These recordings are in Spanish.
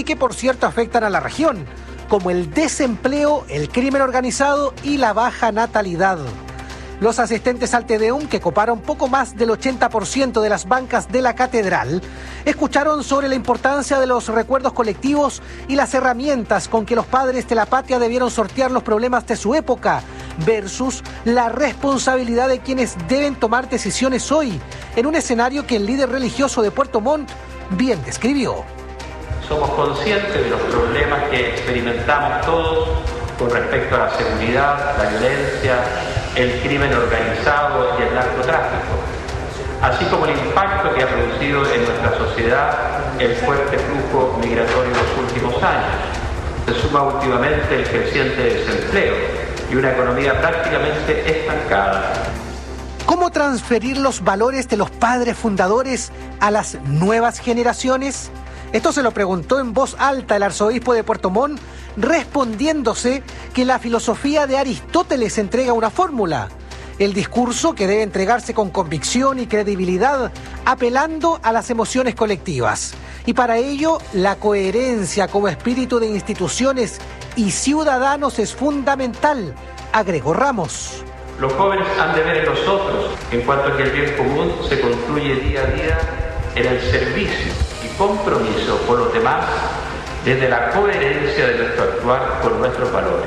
y que por cierto afectan a la región, como el desempleo, el crimen organizado y la baja natalidad. Los asistentes al Te Deum, que coparon poco más del 80% de las bancas de la catedral, escucharon sobre la importancia de los recuerdos colectivos y las herramientas con que los padres de la patria debieron sortear los problemas de su época, versus la responsabilidad de quienes deben tomar decisiones hoy, en un escenario que el líder religioso de Puerto Montt bien describió. Somos conscientes de los problemas que experimentamos todos con respecto a la seguridad, la violencia, el crimen organizado y el narcotráfico, así como el impacto que ha producido en nuestra sociedad el fuerte flujo migratorio en los últimos años. Se suma últimamente el creciente desempleo y una economía prácticamente estancada. ¿Cómo transferir los valores de los padres fundadores a las nuevas generaciones? Esto se lo preguntó en voz alta el arzobispo de Puerto Montt, respondiéndose que la filosofía de Aristóteles entrega una fórmula. El discurso que debe entregarse con convicción y credibilidad, apelando a las emociones colectivas. Y para ello, la coherencia como espíritu de instituciones y ciudadanos es fundamental, agregó Ramos. Los jóvenes han de ver en nosotros, en cuanto a que el bien común se construye día a día en el servicio y compromiso por los demás, desde la coherencia de nuestro actuar con nuestros valores.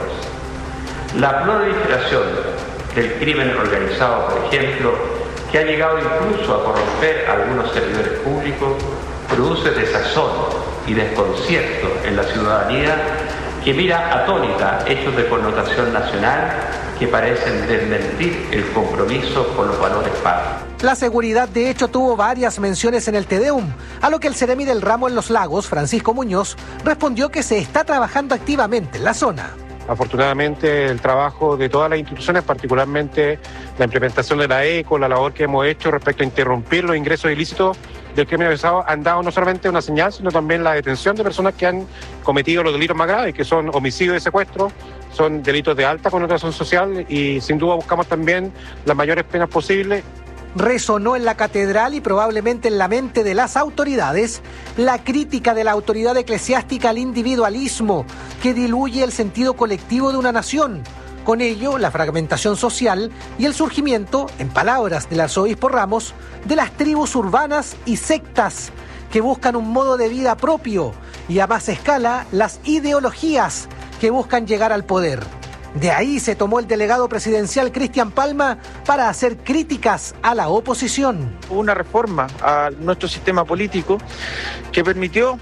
La proliferación del crimen organizado, por ejemplo, que ha llegado incluso a corromper a algunos servidores públicos, produce desazón y desconcierto en la ciudadanía que mira atónita hechos de connotación nacional que parecen desmentir el compromiso con los valores patrios. La seguridad, de hecho, tuvo varias menciones en el Te Deum, a lo que el seremi del ramo en Los Lagos, Francisco Muñoz, respondió que se está trabajando activamente en la zona. Afortunadamente, el trabajo de todas las instituciones, particularmente la implementación de la ECO, la labor que hemos hecho respecto a interrumpir los ingresos ilícitos del crimen organizado, han dado no solamente una señal, sino también la detención de personas que han cometido los delitos más graves, que son homicidio y secuestro, son delitos de alta connotación social y sin duda buscamos también las mayores penas posibles. Resonó en la catedral y probablemente en la mente de las autoridades la crítica de la autoridad eclesiástica al individualismo que diluye el sentido colectivo de una nación. Con ello, la fragmentación social y el surgimiento, en palabras del arzobispo Ramos, de las tribus urbanas y sectas que buscan un modo de vida propio y a más escala las ideologías que buscan llegar al poder. De ahí se tomó el delegado presidencial Cristian Palma para hacer críticas a la oposición. Hubo una reforma a nuestro sistema político que permitió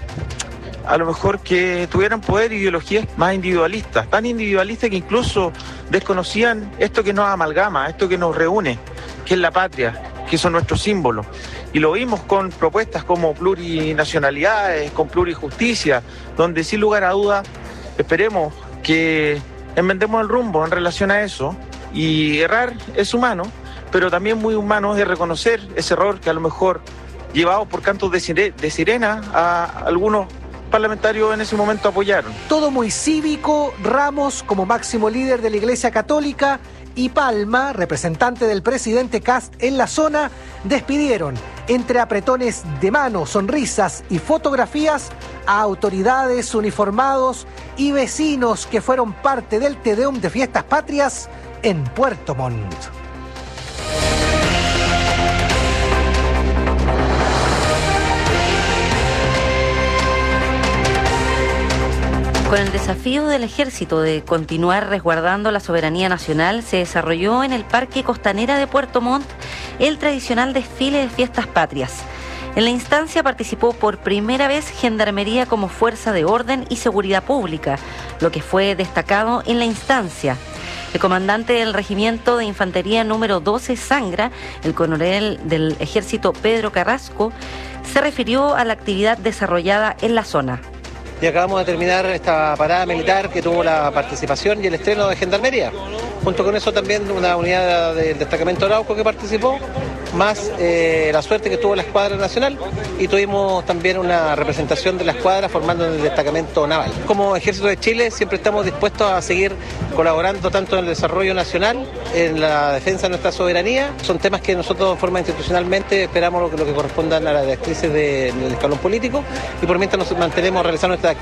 a lo mejor que tuvieran poder ideologías más individualistas, tan individualistas que incluso desconocían esto que nos amalgama, esto que nos reúne, que es la patria, que son nuestros símbolos. Y lo vimos con propuestas como plurinacionalidades, con plurijusticia, donde sin lugar a dudas esperemos que enmendemos el rumbo en relación a eso. Y errar es humano, pero también muy humano es reconocer ese error que a lo mejor llevados por cantos de sirena a algunos parlamentarios en ese momento apoyaron. Todo muy cívico, Ramos como máximo líder de la Iglesia Católica y Palma, representante del presidente Kast en la zona, despidieron entre apretones de mano, sonrisas y fotografías a autoridades, uniformados y vecinos que fueron parte del Te Deum de Fiestas Patrias en Puerto Montt. Con el desafío del ejército de continuar resguardando la soberanía nacional, se desarrolló en el Parque Costanera de Puerto Montt el tradicional desfile de Fiestas Patrias. En la instancia participó por primera vez Gendarmería como fuerza de orden y seguridad pública, lo que fue destacado en la instancia. El comandante del Regimiento de Infantería número 12 Sangra, el coronel del Ejército Pedro Carrasco, se refirió a la actividad desarrollada en la zona. Y acabamos de terminar esta parada militar que tuvo la participación y el estreno de Gendarmería. Junto con eso también una unidad del destacamento Arauco que participó, más la suerte que tuvo la Escuadra Nacional y tuvimos también una representación de la Escuadra formando en el destacamento naval. Como Ejército de Chile siempre estamos dispuestos a seguir colaborando tanto en el desarrollo nacional, en la defensa de nuestra soberanía. Son temas que nosotros de forma institucionalmente esperamos lo que correspondan a las directrices del escalón político y por mientras nos mantenemos realizando nuestra